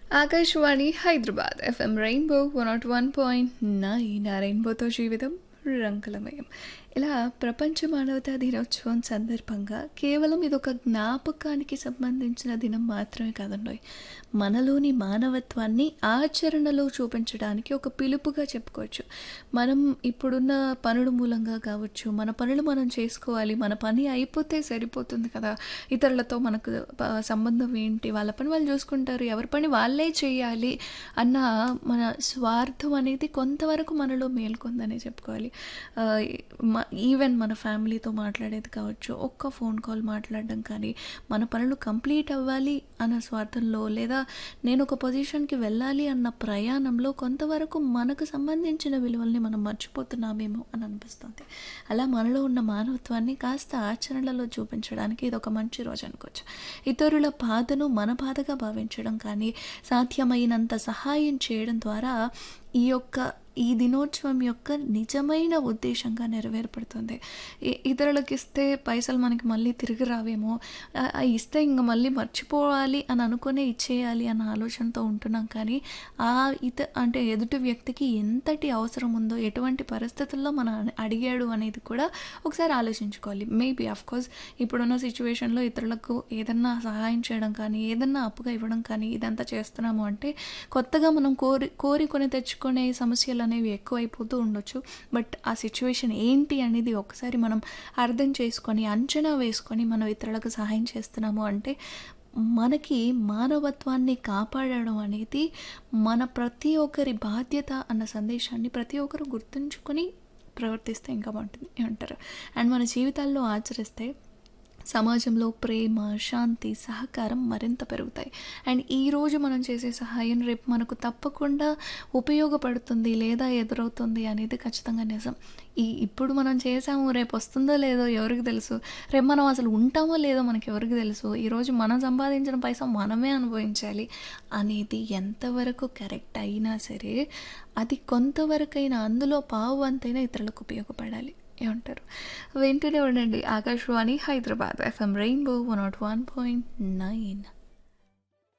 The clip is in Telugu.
ఆకాశవాణి హైదరాబాద్ ఎఫ్ఎం రెయిన్బో 101.9 ఆ రెయిన్బోతో జీవితం రంగులమయం. ఇలా ప్రపంచ మానవతా దినోత్సవం సందర్భంగా కేవలం ఇదొక జ్ఞాపకానికి సంబంధించిన దినం మాత్రమే కాదండి, మనలోని మానవత్వాన్ని ఆచరణలో చూపించడానికి ఒక పిలుపుగా చెప్పుకోవచ్చు. మనం ఇప్పుడున్న పనుల మూలంగా కావచ్చు, మన పనులు మనం చేసుకోవాలి, మన పని అయిపోతే సరిపోతుంది కదా, ఇతరులతో మనకు సంబంధం ఏంటి, వాళ్ళ పని వాళ్ళు చూసుకుంటారు, ఎవరి పని వాళ్ళే చేయాలి అన్న మన స్వార్థం అనేది కొంతవరకు మనలో మేల్కొందనే చెప్పుకోవాలి. ఈవెన్ మన ఫ్యామిలీతో మాట్లాడేది కావచ్చు, ఒక్క ఫోన్ కాల్ మాట్లాడడం కానీ, మన పనులు కంప్లీట్ అవ్వాలి అన్న స్వార్థంలో, లేదా నేను ఒక పొజిషన్కి వెళ్ళాలి అన్న ప్రయాణంలో కొంతవరకు మనకు సంబంధించిన విలువల్ని మనం మర్చిపోతున్నామేమో అని అనిపిస్తుంది. అలా మనలో ఉన్న మానవత్వాన్ని కాస్త ఆచరణలో చూపించడానికి ఇది ఒక మంచి రోజు అనుకోవచ్చు. ఇతరుల బాధను మన బాధగా భావించడం కానీ, సాధ్యమైనంత సహాయం చేయడం ద్వారా ఈ దినోత్సవం యొక్క నిజమైన ఉద్దేశంగా నెరవేర్పడుతుంది. ఇతరులకు ఇస్తే పైసలు మనకి మళ్ళీ తిరిగి రావేమో, ఇస్తే ఇంక మళ్ళీ మర్చిపోవాలి అని అనుకునే ఇచ్చేయాలి అన్న ఆలోచనతో ఉంటున్నాం. కానీ అంటే ఎదుటి వ్యక్తికి ఎంతటి అవసరం ఉందో, ఎటువంటి పరిస్థితుల్లో మనం అడిగాడు అనేది కూడా ఒకసారి ఆలోచించుకోవాలి. మేబీ అఫ్కోర్స్ ఇప్పుడున్న సిచ్యువేషన్లో ఇతరులకు ఏదన్నా సహాయం చేయడం కానీ, ఏదన్నా అప్పుగా ఇవ్వడం కానీ ఇదంతా చేస్తున్నాము అంటే కొత్తగా మనం కోరుకొని తెచ్చుకునే సమస్యలు అనేవి ఎక్కువైపోతూ ఉండొచ్చు. బట్ ఆ సిచ్యువేషన్ ఏంటి అనేది ఒకసారి మనం అర్థం చేసుకొని, అంచనా వేసుకొని మనం ఇతరులకు సహాయం చేస్తున్నాము అంటే మనకి మానవత్వాన్ని కాపాడడం అనేది మన ప్రతి ఒక్కరి బాధ్యత అన్న సందేశాన్ని ప్రతి ఒక్కరు గుర్తుంచుకొని ప్రవర్తిస్తే ఇంకా బాగుంటుంది ఏమంటారు. అండ్ మన జీవితాల్లో ఆచరిస్తే సమాజంలో ప్రేమ, శాంతి, సహకారం మరింత పెరుగుతాయి. అండ్ ఈరోజు మనం చేసే సహాయం రేపు మనకు తప్పకుండా ఉపయోగపడుతుంది లేదా ఎదురవుతుంది అనేది ఖచ్చితంగా నిజం. ఇప్పుడు మనం చేసాము, రేపు వస్తుందో లేదో ఎవరికి తెలుసు, రేపు మనం అసలు ఉంటామో లేదో మనకి ఎవరికి తెలుసు, ఈరోజు మనం సంపాదించిన పైసా మనమే అనుభవించాలి అనేది ఎంతవరకు కరెక్ట్ అయినా సరే అది కొంతవరకైనా అందులో పావు వంతైనా ఇతరులకు ఉపయోగపడాలి ఏమంటారు. వింటూనే ఉండండి ఆకాశవాణి హైదరాబాద్ ఎఫ్ఎం రెయిన్బో 101.9.